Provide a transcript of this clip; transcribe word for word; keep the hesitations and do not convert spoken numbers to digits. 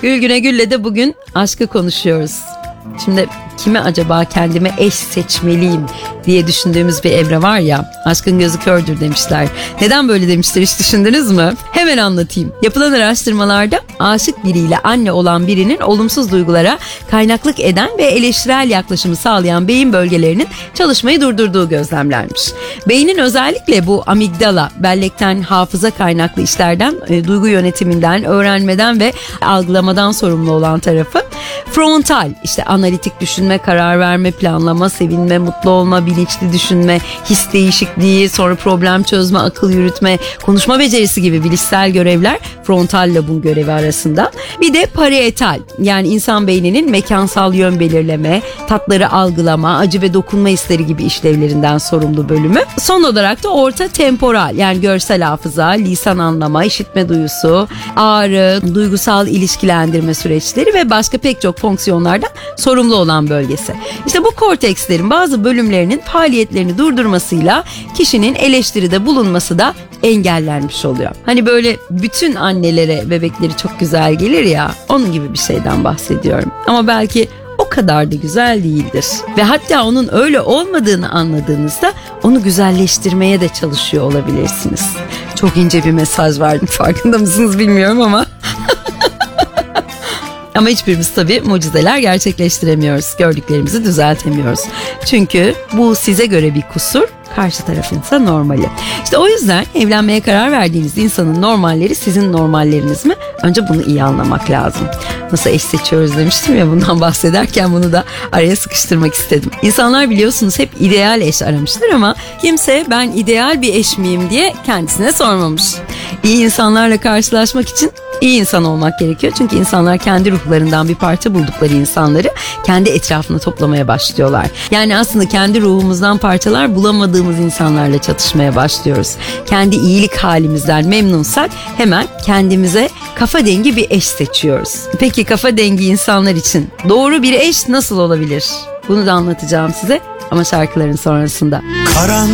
Gül Güne Gül'le de bugün aşkı konuşuyoruz. Şimdi kime acaba kendime eş seçmeliyim diye düşündüğümüz bir evre var ya, aşkın gözü kördür demişler. Neden böyle demişler, hiç düşündünüz mü? Hemen anlatayım. Yapılan araştırmalarda aşık biriyle anne olan birinin olumsuz duygulara kaynaklık eden ve eleştirel yaklaşımı sağlayan beyin bölgelerinin çalışmayı durdurduğu gözlemlenmiş. Beynin özellikle bu amigdala, bellekten hafıza kaynaklı işlerden, e, duygu yönetiminden, öğrenmeden ve algılamadan sorumlu olan tarafı frontal, işte analitik düşünme, karar verme, planlama, sevinme, mutlu olma, bilinçli düşünme, his değişikliği, sonra problem çözme, akıl yürütme, konuşma becerisi gibi bilişsel görevler frontal lobun görevi arasında. Bir de parietal, yani insan beyninin mekansal yön belirleme, tatları algılama, acı ve dokunma hisleri gibi işlevlerinden sorumlu bölümü. Son olarak da orta temporal, yani görsel hafıza, lisan anlama, işitme duyusu, ağrı, duygusal ilişkilendirme süreçleri ve başka pek çok fonksiyonlardan sorumlu olan bölgesi. İşte bu kortekslerin bazı bölümlerinin faaliyetlerini durdurmasıyla kişinin eleştiride bulunması da engellenmiş oluyor. Hani böyle bütün annelere bebekleri çok güzel gelir ya, onun gibi bir şeyden bahsediyorum. Ama belki o kadar da güzel değildir. Ve hatta onun öyle olmadığını anladığınızda onu güzelleştirmeye de çalışıyor olabilirsiniz. Çok ince bir mesaj verdim, farkında mısınız bilmiyorum ama... Ama hiçbirimiz tabii mucizeler gerçekleştiremiyoruz. Gördüklerimizi düzeltemiyoruz. Çünkü bu size göre bir kusur, karşı tarafınsa normali. İşte o yüzden evlenmeye karar verdiğiniz insanın normalleri sizin normalleriniz mi? Önce bunu iyi anlamak lazım. Nasıl eş seçiyoruz demiştim ya, bundan bahsederken bunu da araya sıkıştırmak istedim. İnsanlar biliyorsunuz hep ideal eş aramıştır ama kimse ben ideal bir eş miyim diye kendisine sormamış. İyi insanlarla karşılaşmak için İyi insan olmak gerekiyor. Çünkü insanlar kendi ruhlarından bir parça buldukları insanları kendi etrafına toplamaya başlıyorlar. Yani aslında kendi ruhumuzdan parçalar bulamadığımız insanlarla çatışmaya başlıyoruz. Kendi iyilik halimizden memnunsak hemen kendimize kafa dengi bir eş seçiyoruz. Peki kafa dengi insanlar için doğru bir eş nasıl olabilir? Bunu da anlatacağım size ama şarkıların sonrasında. Karan